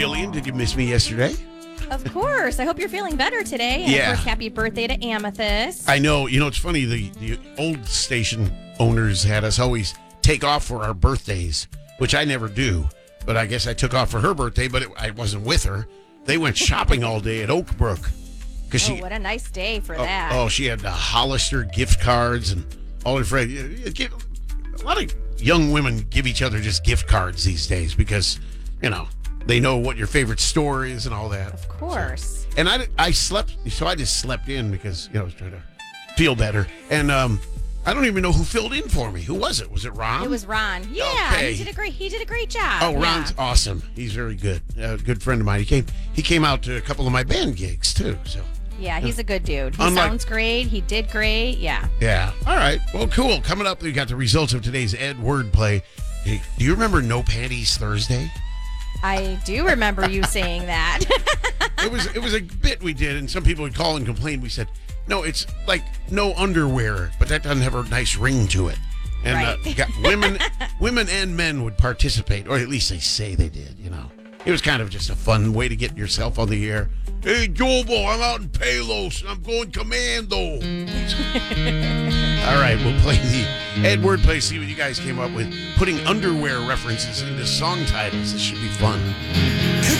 Jillian, did you miss me yesterday? Of course. I hope you're feeling better today. And Yeah. of course, happy birthday to Amethyst. I know. You know, it's funny. The old station owners had us always take off for our birthdays, which I never do. But I guess I took off for her birthday, but I wasn't with her. They went shopping all day at Oakbrook. Oh, what a nice day for that. Oh, she had Hollister gift cards and all her friends. A lot of young women give each other just gift cards these days because, they know what your favorite store is and all that. Of course. And I slept, so I just slept in because, I was trying to feel better. And I don't even know who filled in for me. Who was it? Was it Ron? It was Ron. Yeah, Okay. he did a great job. Oh, Ron's awesome. He's very good. A good friend of mine. He came out to a couple of my band gigs too. So Yeah, he's a good dude. He Unlike- sounds great. He did great. Yeah. yeah. All right. Well, cool. Coming up, we got the results of today's Ed Wordplay. Hey, do you remember No Panties Thursday? I do remember you saying that. It was a bit we did, and some people would call and complain. We said, no, it's like no underwear, but that doesn't have a nice ring to it. And Right. got women and men would participate, or at least they say they did. It was kind of just a fun way to get yourself on the air. Hey, Jobo, I'm out in Palos, and I'm going commando. All right, we'll play the Ed Wordplay, see what you guys came up with. Putting underwear references into song titles. This should be fun.